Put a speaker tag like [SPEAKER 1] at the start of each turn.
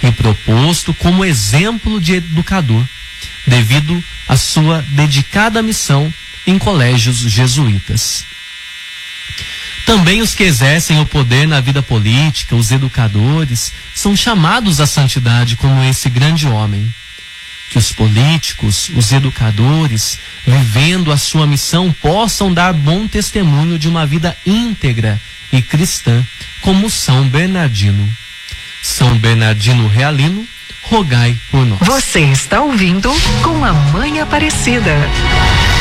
[SPEAKER 1] e proposto como exemplo de educador, devido à sua dedicada missão em colégios jesuítas. Também os que exercem o poder na vida política, os educadores, são chamados à santidade como esse grande homem. Que os políticos, os educadores, vivendo a sua missão, possam dar bom testemunho de uma vida íntegra e cristã, como São Bernardino. São Bernardino Realino, rogai por nós.
[SPEAKER 2] Você está ouvindo Com a Mãe Aparecida.